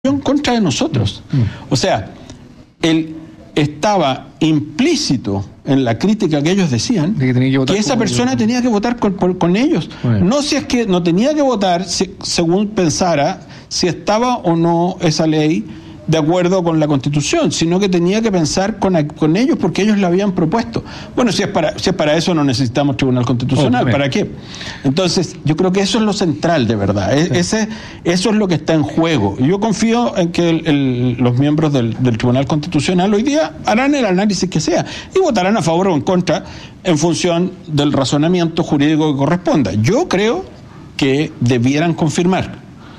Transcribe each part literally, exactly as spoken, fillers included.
en contra de nosotros. O sea, él estaba implícito en la crítica que ellos decían que, que, que esa persona tenía que votar con, con, con ellos. Bueno. No si es que no tenía que votar si, según pensara si estaba o no esa ley de acuerdo con la Constitución, sino que tenía que pensar con, con ellos porque ellos la habían propuesto. Bueno, si es para si es para eso no necesitamos Tribunal Constitucional, oh, ¿para qué? Entonces, yo creo que eso es lo central de verdad, sí. Ese, eso es lo que está en juego. Yo confío en que el, el, los miembros del, del Tribunal Constitucional hoy día harán el análisis que sea y votarán a favor o en contra en función del razonamiento jurídico que corresponda. Yo creo que debieran confirmar.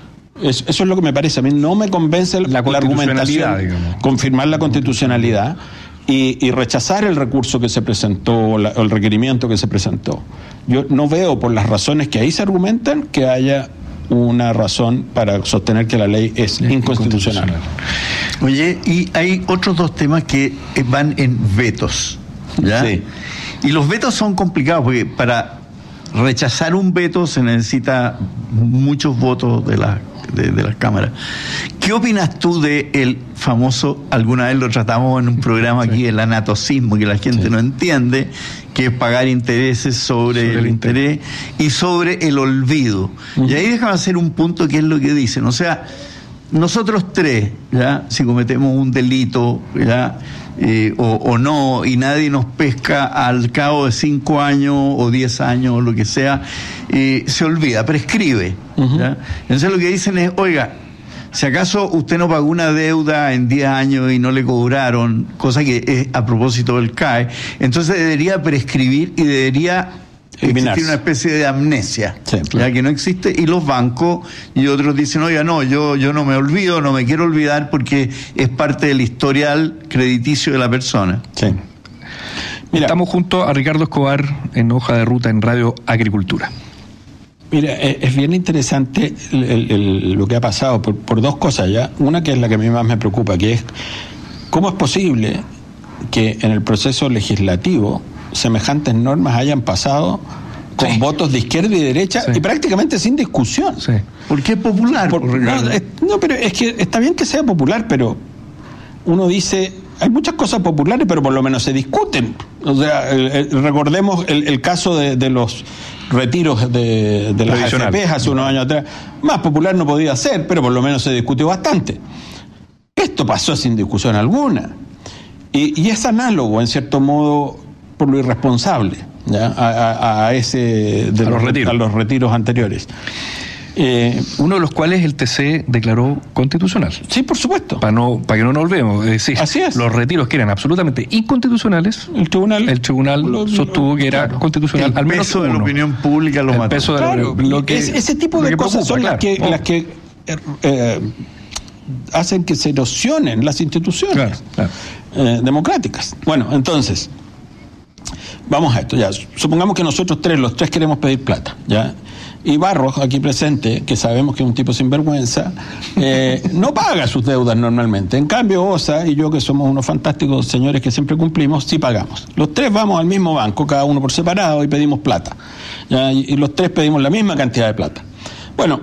Eso es lo que me parece. A mí no me convence la, la argumentación, digamos. Confirmar la constitucionalidad y, y rechazar el recurso que se presentó o, la, o el requerimiento que se presentó. Yo no veo, por las razones que ahí se argumentan, que haya una razón para sostener que la ley es, es inconstitucional. inconstitucional. Oye, y hay otros dos temas que van en vetos, ¿ya? Sí. Y los vetos son complicados porque para rechazar un veto se necesita muchos votos de la De, de las cámaras. ¿Qué opinas tú de el famoso, alguna vez lo tratamos en un programa aquí, sí. el anatocismo, que la gente sí. no entiende, que es pagar intereses sobre, sobre el, el interés, interés y sobre el olvido? Uh-huh. Y ahí déjame hacer un punto que es lo que dicen. O sea, nosotros tres, ya, si cometemos un delito, ya, eh, o, o no, y nadie nos pesca al cabo de cinco años o diez años o lo que sea, eh, se olvida, prescribe. Uh-huh. ¿Ya? Entonces lo que dicen es, oiga, si acaso usted no pagó una deuda en diez años y no le cobraron, cosa que es a propósito del C A E, entonces debería prescribir y debería existir una especie de amnesia, sí, claro. ya que no existe, y los bancos y otros dicen, oiga, no, yo, yo no me olvido, no me quiero olvidar porque es parte del historial crediticio de la persona. Sí. Mira, estamos junto a Ricardo Escobar en Hoja de Ruta en Radio Agricultura. Mira, es bien interesante el, el, el, lo que ha pasado por, por dos cosas ya. Una que es la que a mí más me preocupa, que es cómo es posible que en el proceso legislativo semejantes normas hayan pasado con sí. votos de izquierda y derecha sí. y prácticamente sin discusión. Sí. ¿Por qué es popular? Por, no, es, no, pero es que está bien que sea popular, pero uno dice, hay muchas cosas populares, pero por lo menos se discuten. O sea, el, el, recordemos el, el caso de, de los retiros de, de las A F P hace unos años atrás. Más popular no podía ser, pero por lo menos se discutió bastante. Esto pasó sin discusión alguna. Y, y es análogo, en cierto modo, por lo irresponsable, ¿ya? A, a, a ese de a los, los retiros. a los retiros anteriores. Eh, Uno de los cuales el T C declaró constitucional. Sí, por supuesto. Para no, para que no nos olvidemos, es decir, así es. Los retiros que eran absolutamente inconstitucionales, el tribunal, el tribunal lo, sostuvo que era claro. constitucional. El al menos peso uno. de la opinión pública lo el mató. Peso de claro, la, lo que, es, ese tipo de cosas preocupa, son claro. las que, oh. las que eh, hacen que se erosionen las instituciones claro, claro. Eh, democráticas. Bueno, entonces vamos a esto, ya. Supongamos que nosotros tres, los tres queremos pedir plata, ¿ya? Y Barros, aquí presente, que sabemos que es un tipo sinvergüenza, eh, no paga sus deudas normalmente. En cambio, Osa y yo, que somos unos fantásticos señores que siempre cumplimos, sí pagamos. Los tres vamos al mismo banco, cada uno por separado, y pedimos plata. ¿Ya? Y, y los tres pedimos la misma cantidad de plata. Bueno,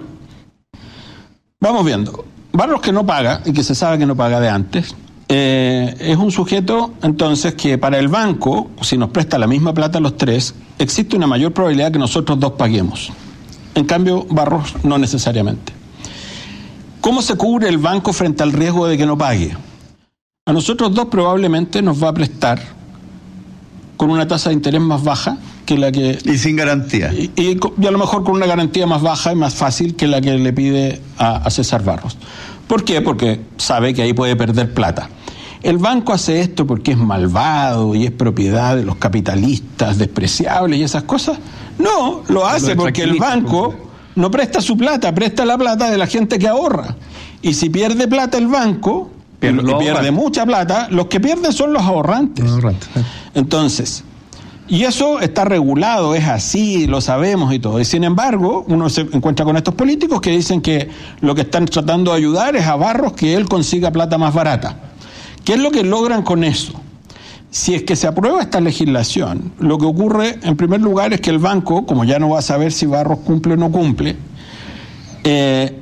vamos viendo. Barros, que no paga, y que se sabe que no paga de antes, eh, es un sujeto, entonces, que para el banco, si nos presta la misma plata a los tres, existe una mayor probabilidad que nosotros dos paguemos. En cambio, Barros no necesariamente. ¿Cómo se cubre el banco frente al riesgo de que no pague? A nosotros dos probablemente nos va a prestar con una tasa de interés más baja que la que... Y sin garantía. Y, y, y a lo mejor con una garantía más baja y más fácil que la que le pide a, a César Barros. ¿Por qué? Porque sabe que ahí puede perder plata. El banco hace esto porque es malvado y es propiedad de los capitalistas despreciables y esas cosas. No, lo hace porque el banco no presta su plata, presta la plata de la gente que ahorra. Y si pierde plata el banco, Pero y pierde mucha plata, los que pierden son los ahorrantes. Los ahorrantes. Entonces, y eso está regulado, es así, lo sabemos y todo. Y sin embargo, uno se encuentra con estos políticos que dicen que lo que están tratando de ayudar es a Barros que él consiga plata más barata. ¿Qué es lo que logran con eso? Si es que se aprueba esta legislación, lo que ocurre en primer lugar es que el banco, como ya no va a saber si Barros cumple o no cumple, eh,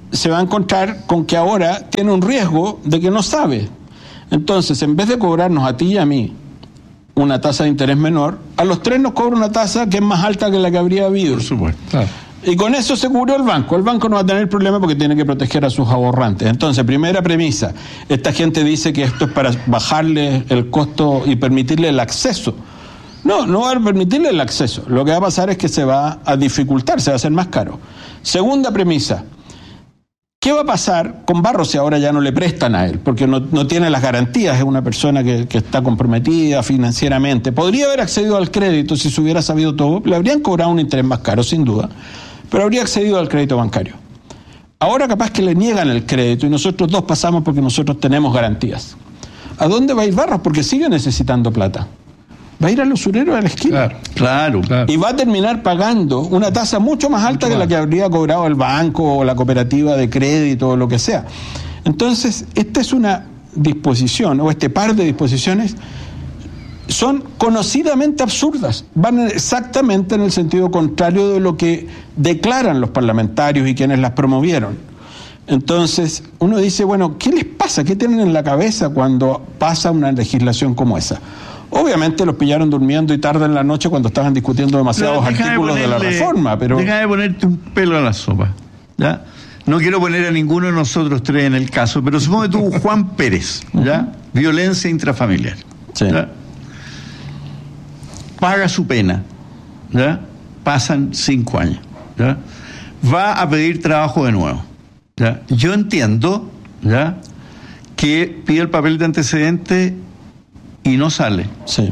se va a encontrar con que ahora tiene un riesgo de que no sabe. Entonces, en vez de cobrarnos a ti y a mí una tasa de interés menor, a los tres nos cobra una tasa que es más alta que la que habría habido. Por supuesto. Claro. Y con eso se cubrió el banco. El banco no va a tener problema porque tiene que proteger a sus ahorrantes. Entonces, primera premisa, esta gente dice que esto es para bajarle el costo y permitirle el acceso. No, no va a permitirle el acceso. Lo que va a pasar es que se va a dificultar, se va a hacer más caro. Segunda premisa, ¿qué va a pasar con Barros si ahora ya no le prestan a él? Porque no, no tiene las garantías, es una persona que, que está comprometida financieramente. Podría haber accedido al crédito si se hubiera sabido todo, le habrían cobrado un interés más caro, sin duda, pero habría accedido al crédito bancario. Ahora capaz que le niegan el crédito y nosotros dos pasamos porque nosotros tenemos garantías. ¿A dónde va a ir Barros? Porque sigue necesitando plata. Va a ir al usurero de la esquina. Claro, claro, claro. Y va a terminar pagando una tasa mucho más alta mucho que más. La que habría cobrado el banco o la cooperativa de crédito o lo que sea. Entonces, esta es una disposición, o este par de disposiciones, son conocidamente absurdas. Van exactamente en el sentido contrario de lo que declaran los parlamentarios y quienes las promovieron. Entonces, uno dice, bueno, ¿qué les pasa? ¿Qué tienen en la cabeza cuando pasa una legislación como esa? Obviamente los pillaron durmiendo y tarde en la noche cuando estaban discutiendo demasiados no, artículos de, ponerle, de la reforma, pero... Deja de ponerte un pelo a la sopa, ¿ya? No quiero poner a ninguno de nosotros tres en el caso, pero supongo tú, Juan Pérez, ¿ya? Violencia intrafamiliar, sí. ¿ya? Paga su pena, ¿ya? Pasan cinco años, ¿ya? Va a pedir trabajo de nuevo, ¿ya? Yo entiendo, ¿ya?, que pide el papel de antecedente y no sale. Sí.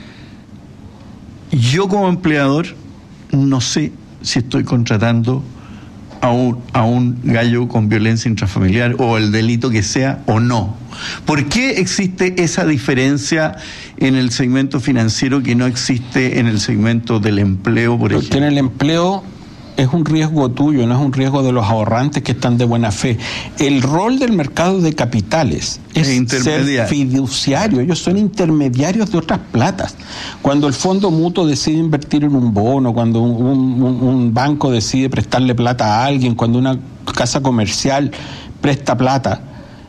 Yo como empleador no sé si estoy contratando a un, a un gallo con violencia intrafamiliar o el delito que sea o no. ¿Por qué existe esa diferencia en el segmento financiero que no existe en el segmento del empleo, por ejemplo? Porque en el empleo es un riesgo tuyo, no es un riesgo de los ahorrantes que están de buena fe. El rol del mercado de capitales es ser fiduciario. Ellos son intermediarios de otras platas. Cuando el fondo mutuo decide invertir en un bono, cuando un, un, un banco decide prestarle plata a alguien, cuando una casa comercial presta plata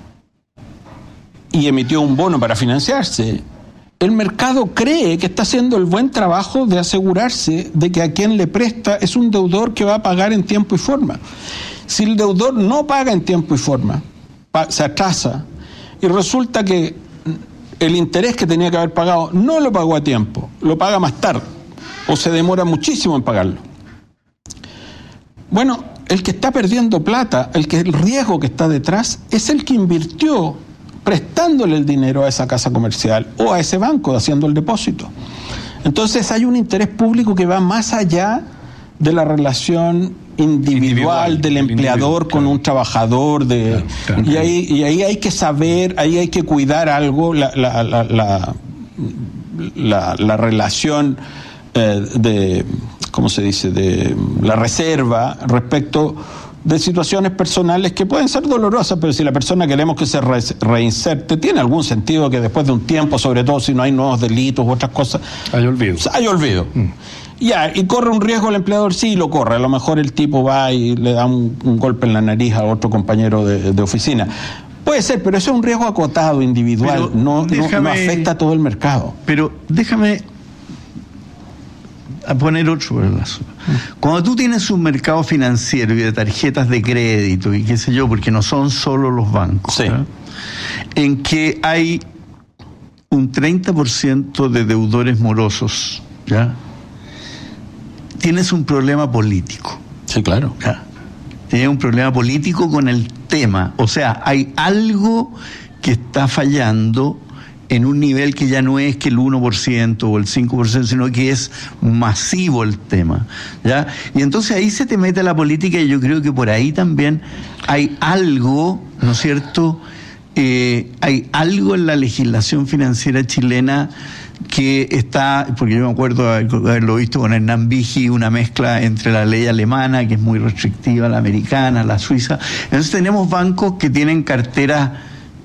y emitió un bono para financiarse, el mercado cree que está haciendo el buen trabajo de asegurarse de que a quien le presta es un deudor que va a pagar en tiempo y forma. Si el deudor no paga en tiempo y forma, se atrasa y resulta que el interés que tenía que haber pagado no lo pagó a tiempo, lo paga más tarde o se demora muchísimo en pagarlo. Bueno, el que está perdiendo plata, el que el riesgo que está detrás es el que invirtió prestándole el dinero a esa casa comercial o a ese banco haciendo el depósito. Entonces hay un interés público que va más allá de la relación individual, individual del empleador con claro. un trabajador de claro, claro, y ahí y ahí hay que saber, ahí hay que cuidar algo, la la la la, la, la relación eh, de ¿cómo se dice? De la reserva respecto de situaciones personales que pueden ser dolorosas, pero si la persona queremos que se re- reinserte, tiene algún sentido que después de un tiempo, sobre todo si no hay nuevos delitos u otras cosas, hay olvido. Hay olvido. Mm. Ya, y corre un riesgo el empleador, sí lo corre, a lo mejor el tipo va y le da un, un golpe en la nariz a otro compañero de, de oficina. Puede ser, pero eso es un riesgo acotado, individual, no, déjame, no, no afecta a todo el mercado. Pero déjame a poner otro brazo. Cuando tú tienes un mercado financiero y de tarjetas de crédito y qué sé yo, porque no son solo los bancos, sí. ¿verdad?, en que hay un treinta por ciento de deudores morosos, ¿ya?, tienes un problema político. Sí, claro. ¿Ya? Tienes un problema político con el tema. O sea, hay algo que está fallando en un nivel que ya no es que el uno por ciento o el cinco por ciento, sino que es masivo el tema, ¿ya? Y entonces ahí se te mete la política y yo creo que por ahí también hay algo, ¿no es cierto?, eh, hay algo en la legislación financiera chilena que está, porque yo me acuerdo de haberlo visto con Hernán Vigi, una mezcla entre la ley alemana, que es muy restrictiva, la americana, la suiza. Entonces tenemos bancos que tienen carteras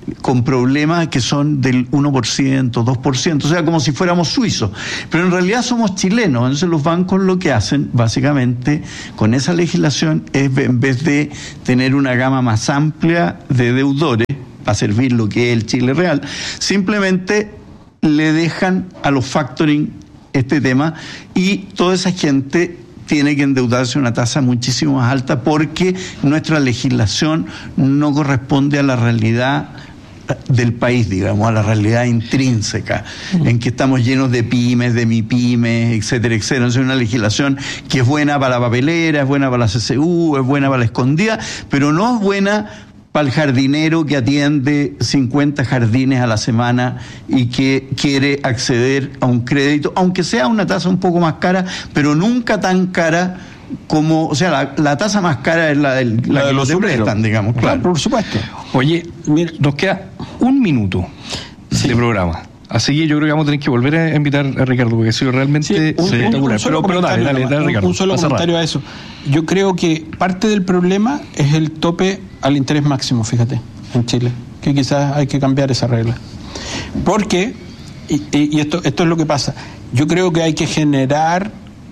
con problemas que son del uno por ciento, dos por ciento, o sea, como si fuéramos suizos, pero en realidad somos chilenos. Entonces los bancos lo que hacen básicamente con esa legislación es, en vez de tener una gama más amplia de deudores para servir lo que es el Chile real, simplemente le dejan a los factoring este tema, y toda esa gente tiene que endeudarse a una tasa muchísimo más alta porque nuestra legislación no corresponde a la realidad del país, digamos, a la realidad intrínseca, uh-huh. en que estamos llenos de pymes, de mipymes, etcétera, etcétera. Es una legislación que es buena para la papelera, es buena para la C C U, es buena para la escondida, pero no es buena para el jardinero que atiende cincuenta jardines a la semana y que quiere acceder a un crédito, aunque sea una tasa un poco más cara, pero nunca tan cara como, o sea, la, la tasa más cara es la, del, la, la que de los prestan, digamos. Claro. Claro, por supuesto. Oye, mira, nos queda un minuto sí. de programa. Así que yo creo que vamos a tener que volver a invitar a Ricardo, porque ha sido realmente sí, un, espectacular. Un pero, pero dale, dale, dale, dale, Ricardo. Un solo comentario a eso. Yo creo que parte del problema es el tope al interés máximo, fíjate, en Chile, que quizás hay que cambiar esa regla. Porque, y, y esto, esto es lo que pasa, yo creo que hay que generar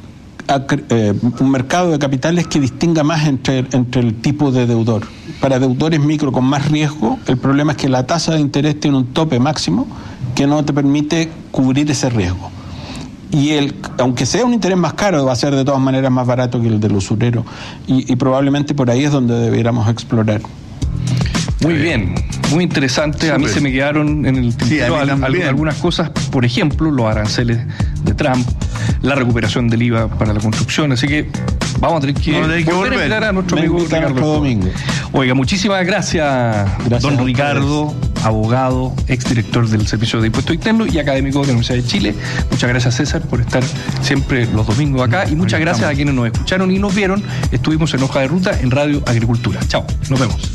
eh, un mercado de capitales que distinga más entre, entre el tipo de deudor. Para deudores micro con más riesgo, el problema es que la tasa de interés tiene un tope máximo que no te permite cubrir ese riesgo. Y el, aunque sea un interés más caro, va a ser de todas maneras más barato que el del usurero. Y, y probablemente por ahí es donde debiéramos explorar. Muy bien, muy interesante. A mí se me quedaron en el tintero sí, al, algunas cosas, por ejemplo, los aranceles de Trump, la recuperación del I V A para la construcción. Así que vamos a tener que, no, que volver a invitar a nuestro amigo Ricardo Domingo. Oiga, muchísimas gracias, gracias don Ricardo, abogado, exdirector del Servicio de Impuestos Internos y académico de la Universidad de Chile. Muchas gracias, César, por estar siempre los domingos acá, y muchas gracias a quienes nos escucharon y nos vieron. Estuvimos en Hoja de Ruta en Radio Agricultura. Chao, nos vemos.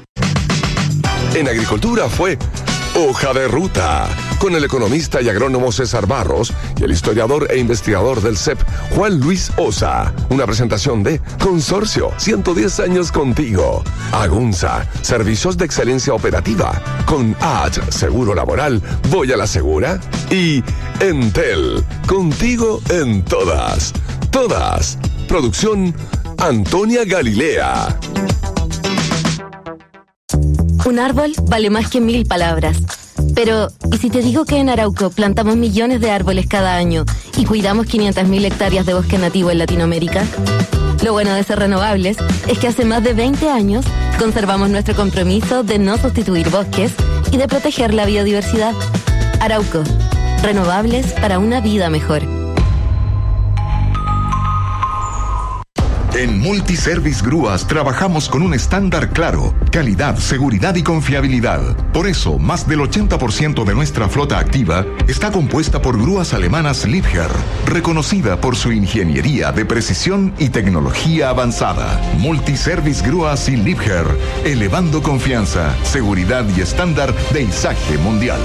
En Agricultura fue Hoja de Ruta, con el economista y agrónomo César Barros y el historiador e investigador del C E P, Juan Luis Osa. Una presentación de Consorcio, ciento diez años contigo. Agunza, servicios de excelencia operativa. Con H, Seguro Laboral, voy a la segura. Y Entel, contigo en todas. Todas. Producción Antonia Galilea. Un árbol vale más que mil palabras. Pero, ¿y si te digo que en Arauco plantamos millones de árboles cada año y cuidamos quinientas mil hectáreas de bosque nativo en Latinoamérica? Lo bueno de ser renovables es que hace más de veinte años conservamos nuestro compromiso de no sustituir bosques y de proteger la biodiversidad. Arauco, renovables para una vida mejor. En Multiservice Grúas trabajamos con un estándar claro: calidad, seguridad y confiabilidad. Por eso, más del ochenta por ciento de nuestra flota activa está compuesta por grúas alemanas Liebherr, reconocida por su ingeniería de precisión y tecnología avanzada. Multiservice Grúas y Liebherr, elevando confianza, seguridad y estándar de izaje mundial.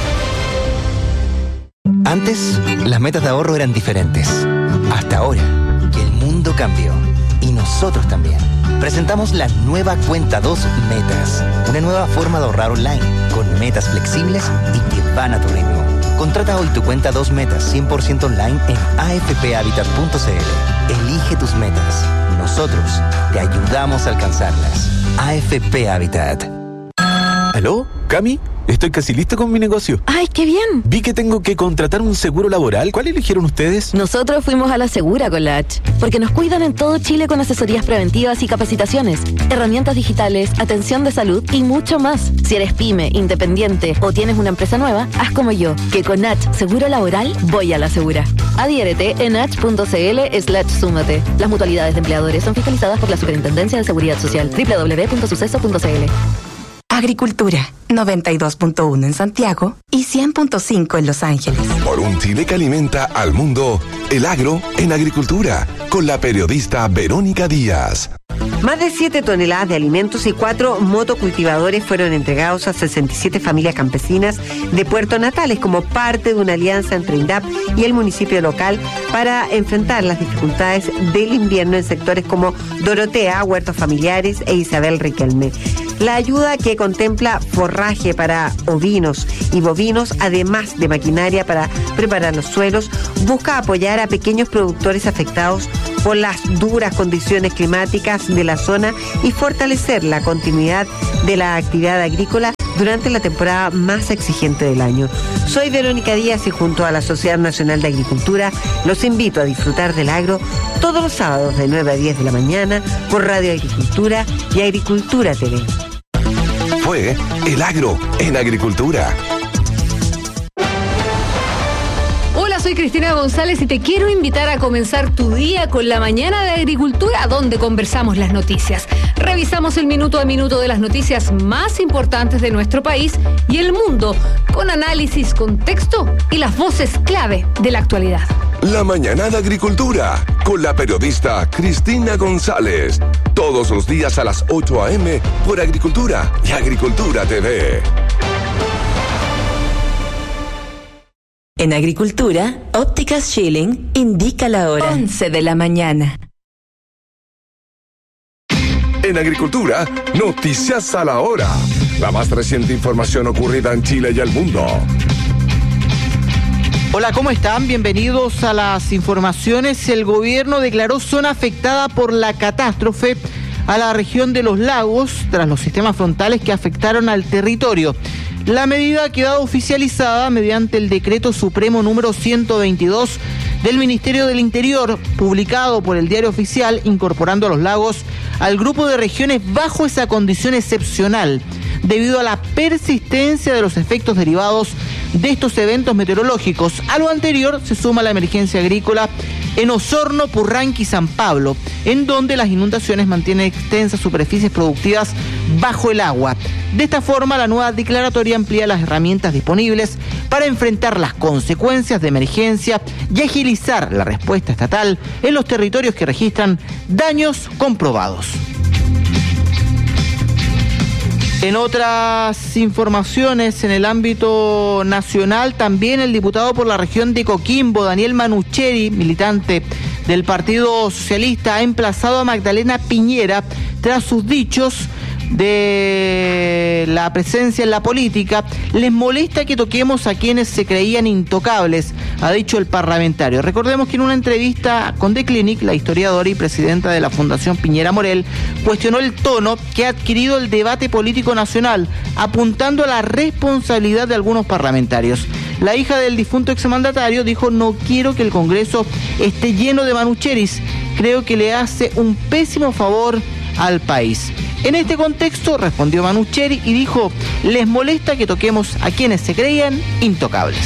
Antes, las metas de ahorro eran diferentes. Hasta ahora, que el mundo cambió. Y nosotros también. Presentamos la nueva Cuenta dos Metas. Una nueva forma de ahorrar online, con metas flexibles y que van a tu ritmo. Contrata hoy tu Cuenta dos Metas cien por ciento online en a f p habitat punto c l. Elige tus metas. Nosotros te ayudamos a alcanzarlas. A F P Habitat. ¿Aló? ¿Cami? Estoy casi listo con mi negocio. ¡Ay, qué bien! Vi que tengo que contratar un seguro laboral. ¿Cuál eligieron ustedes? Nosotros fuimos a la Segura con la H, porque nos cuidan en todo Chile con asesorías preventivas y capacitaciones, herramientas digitales, atención de salud y mucho más. Si eres pyme, independiente o tienes una empresa nueva, haz como yo, que con H Seguro Laboral voy a la Segura. Adhiérete en h punto c l slash súmate. Las mutualidades de empleadores son fiscalizadas por la Superintendencia de Seguridad Social. doble u doble u doble u punto suceso punto c l. Agricultura, noventa y dos punto uno en Santiago y cien punto cinco en Los Ángeles. Por un Chile que alimenta al mundo, el agro en agricultura, con la periodista Verónica Díaz. Más de siete toneladas de alimentos y cuatro motocultivadores fueron entregados a sesenta y siete familias campesinas de Puerto Natales como parte de una alianza entre INDAP y el municipio local para enfrentar las dificultades del invierno en sectores como Dorotea, Huertos Familiares e Isabel Riquelme. La ayuda, que contempla forraje para ovinos y bovinos, además de maquinaria para preparar los suelos, busca apoyar a pequeños productores afectados por las duras condiciones climáticas de la zona y fortalecer la continuidad de la actividad agrícola durante la temporada más exigente del año. Soy Verónica Díaz y junto a la Sociedad Nacional de Agricultura los invito a disfrutar del agro todos los sábados de nueve a diez de la mañana por Radio Agricultura y Agricultura T V. Fue El Agro en Agricultura. Soy Cristina González y te quiero invitar a comenzar tu día con la mañana de Agricultura, donde conversamos las noticias. Revisamos el minuto a minuto de las noticias más importantes de nuestro país y el mundo, con análisis, contexto y las voces clave de la actualidad. La mañana de Agricultura, con la periodista Cristina González. Todos los días a las ocho a eme por Agricultura y Agricultura T V. En Agricultura, Ópticas Schilling indica la hora. once de la mañana. En Agricultura, noticias a la hora. La más reciente información ocurrida en Chile y el mundo. Hola, ¿cómo están? Bienvenidos a las informaciones. El gobierno declaró zona afectada por la catástrofe a la región de los lagos tras los sistemas frontales que afectaron al territorio. La medida ha quedado oficializada mediante el Decreto Supremo número ciento veintidós del Ministerio del Interior, publicado por el Diario Oficial, incorporando a los lagos al grupo de regiones bajo esa condición excepcional, debido a la persistencia de los efectos derivados de estos eventos meteorológicos. A lo anterior se suma la emergencia agrícola en Osorno, Purranque y San Pablo, en donde las inundaciones mantienen extensas superficies productivas bajo el agua. De esta forma, la nueva declaratoria amplía las herramientas disponibles para enfrentar las consecuencias de emergencia y agilizar la respuesta estatal en los territorios que registran daños comprobados. En otras informaciones, en el ámbito nacional, también el diputado por la región de Coquimbo, Daniel Manucheri, militante del Partido Socialista, ha emplazado a Magdalena Piñera tras sus dichos de la presencia en la política. Les molesta que toquemos a quienes se creían intocables, ha dicho el parlamentario. Recordemos que en una entrevista con The Clinic, la historiadora y presidenta de la Fundación Piñera Morel cuestionó el tono que ha adquirido el debate político nacional, apuntando a la responsabilidad de algunos parlamentarios. La hija del difunto exmandatario dijo: no quiero que el Congreso esté lleno de manucheris, creo que le hace un pésimo favor al país. En este contexto respondió Manucheri y dijo: les molesta que toquemos a quienes se creían intocables.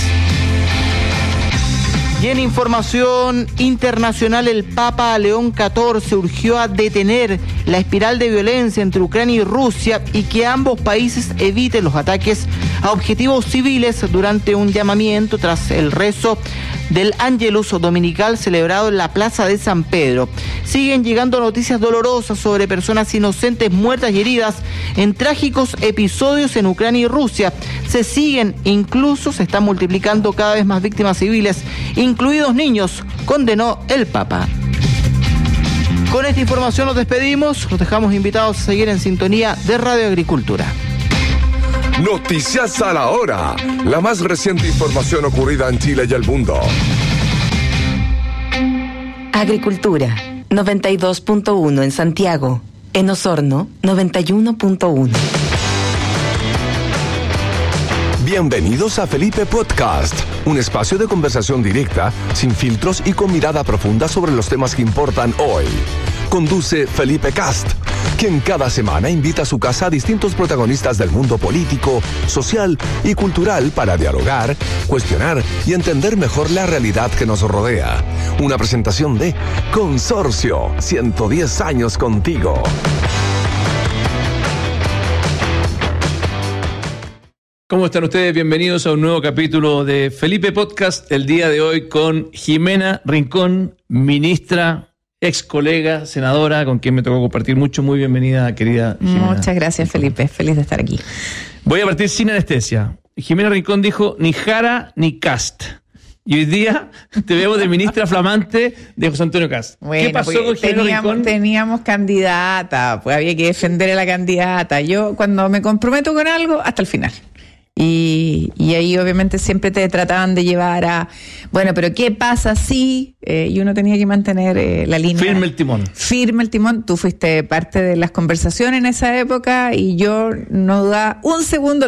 Y en información internacional, el Papa León catorce urgió a detener la espiral de violencia entre Ucrania y Rusia y que ambos países eviten los ataques a objetivos civiles durante un llamamiento tras el rezo del Ángelus dominical celebrado en la Plaza de San Pedro. Siguen llegando noticias dolorosas sobre personas inocentes muertas y heridas en trágicos episodios en Ucrania y Rusia. Se siguen, incluso se están multiplicando cada vez más víctimas civiles, incluidos niños, condenó el Papa. Con esta información nos despedimos, los dejamos invitados a seguir en sintonía de Radio Agricultura. Noticias a la hora, la más reciente información ocurrida en Chile y el mundo. Agricultura, noventa y dos punto uno en Santiago. En Osorno, noventa y uno punto uno. Bienvenidos a Felipe Podcast, un espacio de conversación directa, sin filtros y con mirada profunda sobre los temas que importan hoy. Conduce Felipe Cast, quien cada semana invita a su casa a distintos protagonistas del mundo político, social y cultural para dialogar, cuestionar y entender mejor la realidad que nos rodea. Una presentación de Consorcio, ciento diez años contigo. ¿Cómo están ustedes? Bienvenidos a un nuevo capítulo de Felipe Podcast, el día de hoy con Jimena Rincón, ministra, ex colega, senadora, con quien me tocó compartir mucho. Muy bienvenida, querida Jimena. Muchas gracias, Felipe. Feliz de estar aquí. Voy a partir sin anestesia. Jimena Rincón dijo: ni Jara ni Cast. Y hoy día te vemos de ministra flamante de José Antonio Kast. Bueno, ¿Qué pasó con Genaro teníamos, Rincón? teníamos candidata, pues había que defender a la candidata. Yo cuando me comprometo con algo, hasta el final. Y, y ahí obviamente siempre te trataban de llevar a, bueno, pero ¿qué pasa si? Eh, y uno tenía que mantener eh, la línea. Firme el timón. Firme el timón. Tú fuiste parte de las conversaciones en esa época y yo no dudaba un segundo.